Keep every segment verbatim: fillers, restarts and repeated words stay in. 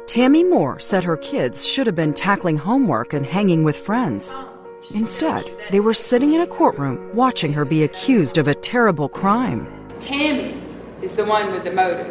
Tammy Moore said her kids should have been tackling homework and hanging with friends. Instead, they were sitting in a courtroom watching her be accused of a terrible crime. Tammy is the one with the motive.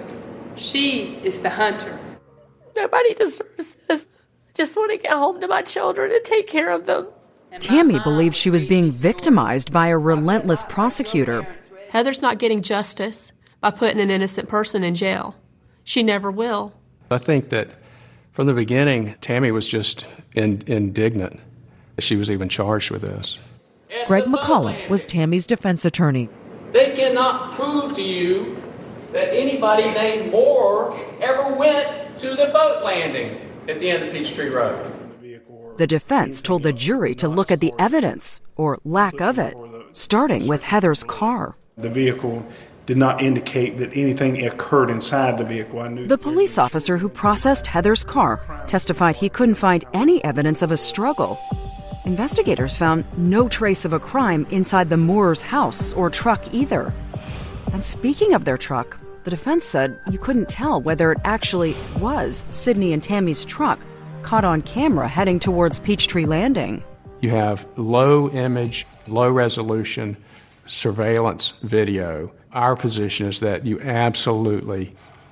She is the hunter. Nobody deserves this. I just want to get home to my children and take care of them. Tammy believed she was being victimized by a relentless prosecutor. Heather's not getting justice by putting an innocent person in jail. She never will. I think that from the beginning, Tammy was just in, indignant that she was even charged with this. Greg McCollum was Tammy's defense attorney. They cannot prove to you that anybody named Moore ever went to the boat landing at the end of Peachtree Road. The defense told the jury to look at the evidence, or lack of it, starting with Heather's car. The vehicle did not indicate that anything occurred inside the vehicle. I knew the police officer who processed Heather's car testified he couldn't find any evidence of a struggle. Investigators found no trace of a crime inside the Moores' house or truck either. And speaking of their truck, the defense said you couldn't tell whether it actually was Sydney and Tammy's truck caught on camera heading towards Peachtree Landing. You have low image, low resolution surveillance video. Our position is that you absolutely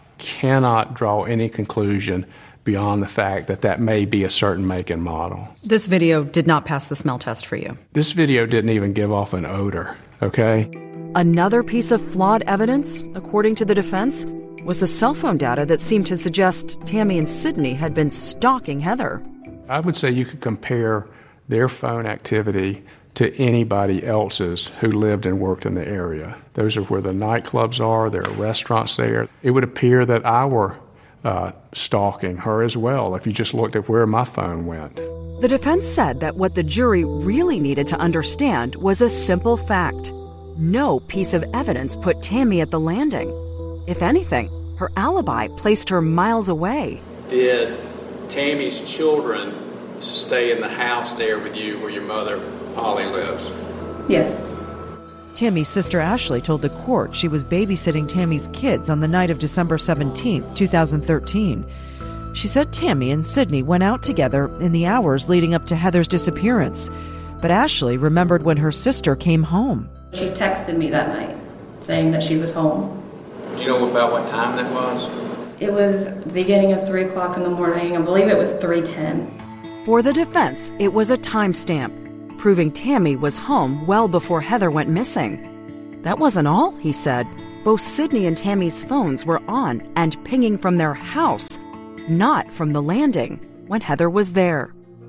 cannot draw any conclusion beyond the fact that that may be a certain make and model. This video did not pass the smell test for you. This video didn't even give off an odor, okay? Another piece of flawed evidence, according to the defense, was the cell phone data that seemed to suggest Tammy and Sydney had been stalking Heather. I would say you could compare their phone activity to anybody else's who lived and worked in the area. Those are where the nightclubs are, there are restaurants there. It would appear that I were uh, stalking her as well if you just looked at where my phone went. The defense said that what the jury really needed to understand was a simple fact. No piece of evidence put Tammy at the landing. If anything, her alibi placed her miles away. Did Tammy's children stay in the house there with you where your mother, Polly, lives? Yes. Tammy's sister Ashley told the court she was babysitting Tammy's kids on the night of December seventeenth, twenty thirteen. She said Tammy and Sydney went out together in the hours leading up to Heather's disappearance, but Ashley remembered when her sister came home. She texted me that night saying that she was home. Do you know about what time that was? It was the beginning of three o'clock in the morning. I believe it was three ten. For the defense, it was a timestamp, proving Tammy was home well before Heather went missing. That wasn't all, he said. Both Sydney and Tammy's phones were on and pinging from their house, not from the landing, when Heather was there.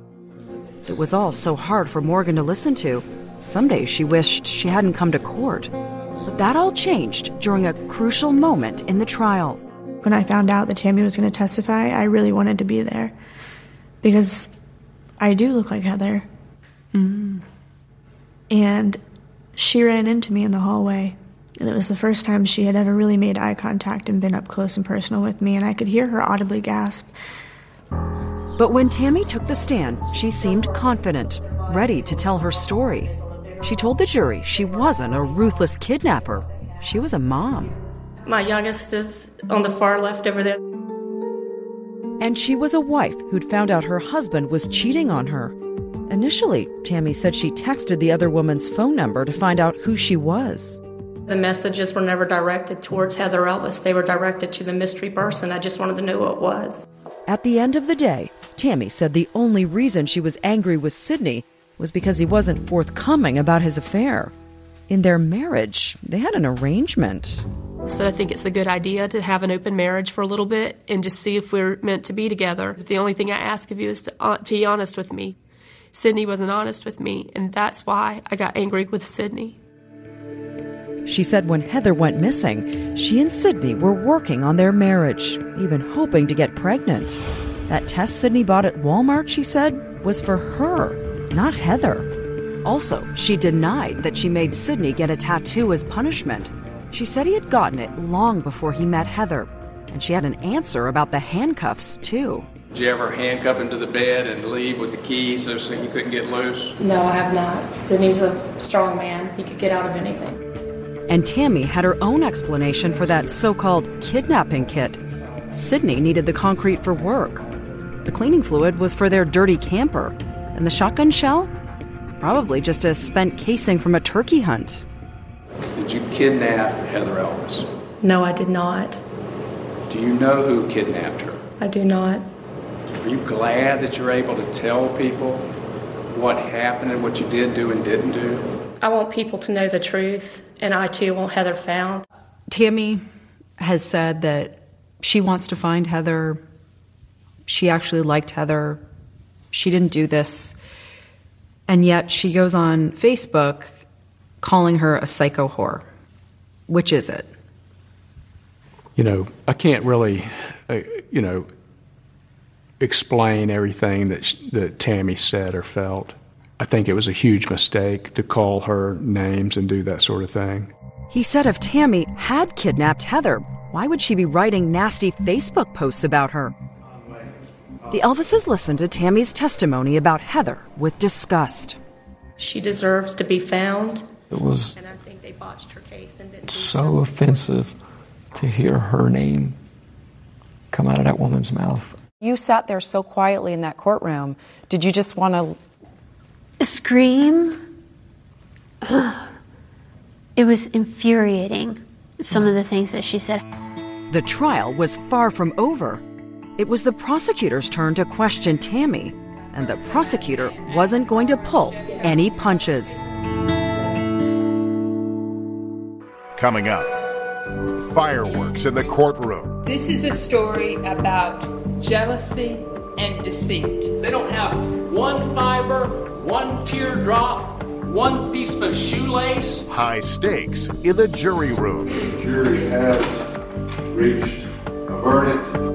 It was all so hard for Morgan to listen to. Some days she wished she hadn't come to court. But that all changed during a crucial moment in the trial. When I found out that Tammy was going to testify, I really wanted to be there. Because I do look like Heather. Mm. And she ran into me in the hallway. And it was the first time she had ever really made eye contact and been up close and personal with me. And I could hear her audibly gasp. But when Tammy took the stand, she seemed confident, ready to tell her story. She told the jury she wasn't a ruthless kidnapper. She was a mom. My youngest is on the far left over there. And she was a wife who'd found out her husband was cheating on her. Initially, Tammy said she texted the other woman's phone number to find out who she was. The messages were never directed towards Heather Elvis. They were directed to the mystery person. I just wanted to know who it was. At the end of the day, Tammy said the only reason she was angry with Sydney was because he wasn't forthcoming about his affair. In their marriage, they had an arrangement. So I think it's a good idea to have an open marriage for a little bit and just see if we're meant to be together. The only thing I ask of you is to uh, be honest with me. Sydney wasn't honest with me, and that's why I got angry with Sydney. She said when Heather went missing, she and Sydney were working on their marriage, even hoping to get pregnant. That test Sydney bought at Walmart, she said, was for her, not Heather. Also, she denied that she made Sydney get a tattoo as punishment. She said he had gotten it long before he met Heather, and she had an answer about the handcuffs, too. Did you ever handcuff him to the bed and leave with the key so, so he couldn't get loose? No, I have not. Sydney's a strong man. He could get out of anything. And Tammy had her own explanation for that so-called kidnapping kit. Sydney needed the concrete for work. The cleaning fluid was for their dirty camper. And the shotgun shell? Probably just a spent casing from a turkey hunt. Did you kidnap Heather Elvis? No, I did not. Do you know who kidnapped her? I do not. Are you glad that you're able to tell people what happened and what you did do and didn't do? I want people to know the truth, and I too want Heather found. Tammy has said that she wants to find Heather. She actually liked Heather. She didn't do this. And yet she goes on Facebook calling her a psycho whore. Which is it? You know, I can't really, uh, you know, explain everything that, sh- that Tammy said or felt. I think it was a huge mistake to call her names and do that sort of thing. He said if Tammy had kidnapped Heather, why would she be writing nasty Facebook posts about her? The Elvises listened to Tammy's testimony about Heather with disgust. She deserves to be found. It was and I think they botched her case and didn't so offensive to hear her name come out of that woman's mouth. You sat there so quietly in that courtroom. Did you just want to scream? It was infuriating, some of the things that she said. The trial was far from over. It was the prosecutor's turn to question Tammy, and the prosecutor wasn't going to pull any punches. Coming up, fireworks in the courtroom. This is a story about jealousy and deceit. They don't have one fiber, one teardrop, one piece of a shoelace. High stakes in the jury room. The jury has reached a verdict